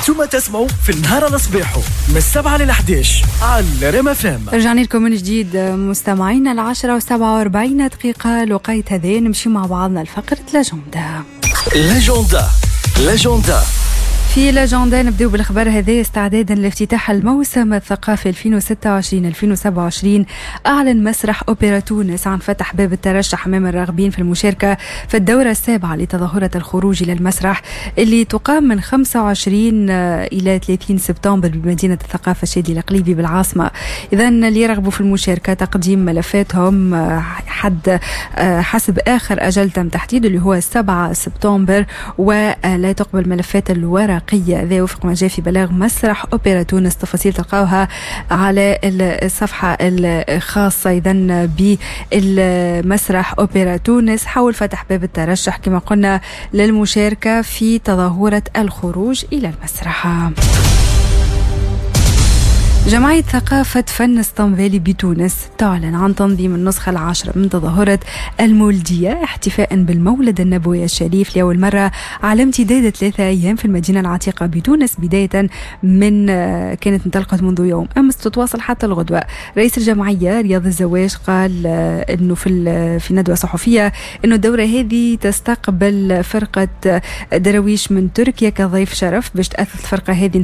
انتم تسمعوا في النهار الصباحو من 7 ل 11 على ريم FM. رجعنا لكم من جديد مستمعينا 10:47 لقيت هذه نمشي مع بعضنا لفقرة لاجوندا. في لاجوندا نبدأ بالأخبار هذه. استعدادا لافتتاح الموسم الثقافي 2026-2027 أعلن مسرح أوبرا تونس عن فتح باب الترشح أمام الراغبين في المشاركة في الدورة السابعة لتظاهرة الخروج إلى المسرح اللي تقام من 25 إلى 30 سبتمبر بمدينة الثقافة الشادي القليبي بالعاصمة. إذا اللي يرغبوا في المشاركة تقديم ملفاتهم حسب آخر أجل تم تحديده اللي هو 7 سبتمبر، ولا تقبل ملفات الورق. ذا وفق ما جاء في بلاغ مسرح أوبرا تونس. تفاصيل تلقاوها على الصفحة الخاصة إذن بالمسرح أوبرا تونس حول فتح باب الترشح كما قلنا للمشاركة في تظاهرة الخروج إلى المسرح. جمعية ثقافة فن اسطنبولي بتونس تعلن عن تنظيم النسخة 10 من تظاهرة المولدية احتفاء بالمولد النبوي الشريف لأول مرة على امتداد 3 أيام في المدينة العتيقة بتونس، بداية من كانت انطلقت منذ يوم أمس تتواصل حتى الغدوة. رئيس الجمعية رياض الزواج قال أنه في ندوة صحفية أنه الدورة هذه تستقبل فرقة درويش من تركيا كضيف شرف باش تأثث الفرقة هذه